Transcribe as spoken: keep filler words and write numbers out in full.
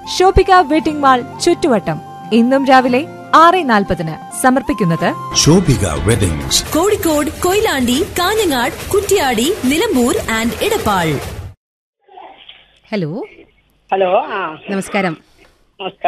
Shobhika wedding mall ചുറ്റുവട്ടം. ഇന്നും രാവിലെ ആറ് നാൽപ്പതിന്. സമർപ്പിക്കുന്നത് Shobhika weddings, Kozhikode, Koyilandy, Kanhangad, Kuttiadi, Nilambur and Edappal. Hello hello. ആ നമസ്കാരം. നമസ്കാരം.